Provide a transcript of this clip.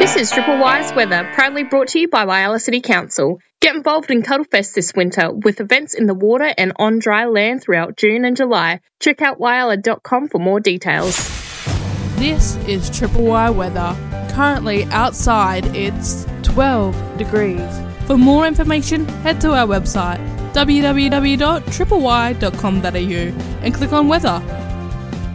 This is Triple Wise Weather, proudly brought to you by Whyalla City Council. Get involved in Cuddlefest this winter with events in the water and on dry land throughout June and July. Check out whyalla.com for more details. This is Triple Y Weather. Currently outside it's 12 degrees. For more information, head to our website www.tripley.com.au and click on weather.